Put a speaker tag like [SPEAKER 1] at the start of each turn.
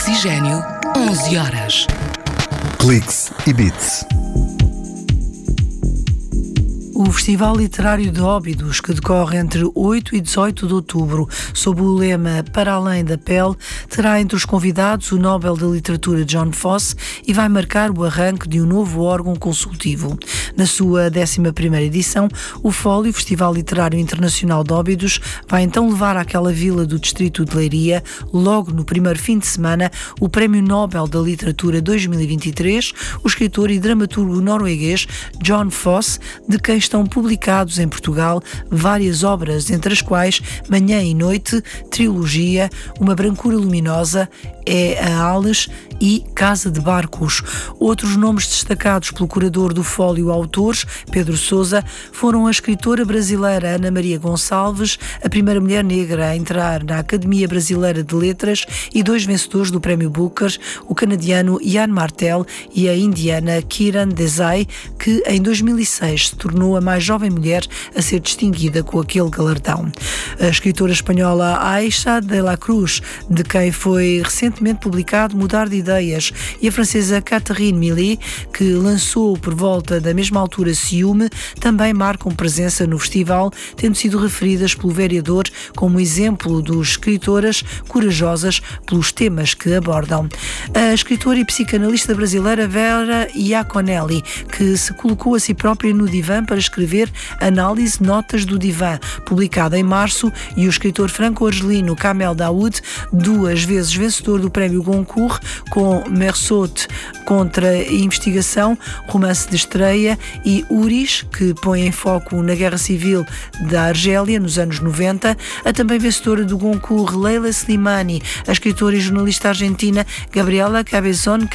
[SPEAKER 1] Oxigênio, 11 horas.
[SPEAKER 2] Cliques e Beats.
[SPEAKER 3] O Festival Literário de Óbidos, que decorre entre 8 e 18 de outubro, sob o lema Para Além da Pele, terá entre os convidados o Nobel da Literatura John Fosse e vai marcar o arranque de um novo órgão consultivo. Na sua 11ª edição, o FOLI, o Festival Literário Internacional de Óbidos, vai então levar àquela vila do distrito de Leiria, logo no primeiro fim de semana, o Prémio Nobel da Literatura 2023, o escritor e dramaturgo norueguês John Fosse, de quem estão publicados em Portugal várias obras, entre as quais Manhã e Noite, Trilogia, Uma Brancura Luminosa, É a Ales e Casa de Barcos. Outros nomes destacados pelo curador do Fólio Autores, Pedro Sousa, foram a escritora brasileira Ana Maria Gonçalves, a primeira mulher negra a entrar na Academia Brasileira de Letras e 2 vencedores do Prémio Booker, o canadiano Ian Martel e a indiana Kiran Desai, que em 2006 se tornou a mais jovem mulher a ser distinguida com aquele galardão. A escritora espanhola Aixa de la Cruz, de quem foi recentemente publicado Mudar de Ideias, e a francesa Catherine Millet, que lançou por volta da mesma altura Ciúme, também marcam presença no festival, tendo sido referidas pelo vereador como exemplo de escritoras corajosas pelos temas que abordam. A escritora e psicanalista brasileira Vera Iaconelli, que se colocou a si própria no divã para escrever Análise Notas do Divã, publicada em março, e o escritor franco-argelino Kamel Daoud, 2 vezes vencedor do Prémio Goncourt, com Meursault contra a investigação, romance de estreia, e Uris, que põe em foco na Guerra Civil da Argélia nos anos 90, a também vencedora do Goncourt Leila Slimani, a escritora e jornalista argentina Gabriela Cabezón